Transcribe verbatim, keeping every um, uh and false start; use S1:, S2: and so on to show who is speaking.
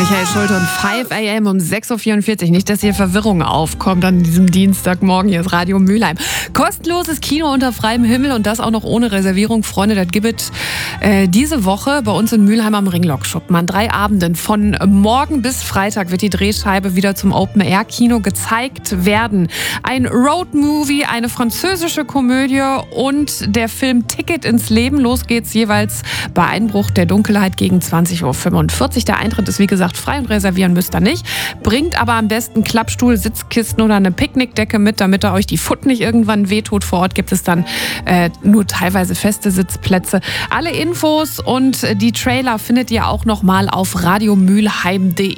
S1: Michael Schulte und fünf a m um sechs Uhr vierundvierzig. Nicht, dass hier Verwirrung aufkommt an diesem Dienstagmorgen. Hier ist Radio Mülheim. Kostenloses Kino unter freiem Himmel und das auch noch ohne Reservierung. Freunde, das gibt es äh, diese Woche bei uns in Mülheim am Ringlockschuppen. An drei Abenden von morgen bis Freitag wird die Drehscheibe wieder zum Open-Air-Kino gezeigt werden. Ein Roadmovie, eine französische Komödie und der Film Ticket ins Leben. Los geht's jeweils bei Einbruch der Dunkelheit gegen zwanzig Uhr fünfundvierzig. Der Eintritt ist wie gesagt frei und reservieren müsst ihr nicht. Bringt aber am besten Klappstuhl, Sitzkisten oder eine Picknickdecke mit, damit ihr euch die Foot nicht irgendwann wehtut. Vor Ort gibt es dann äh, nur teilweise feste Sitzplätze. Alle Infos und die Trailer findet ihr auch noch mal auf radiomülheim punkt de.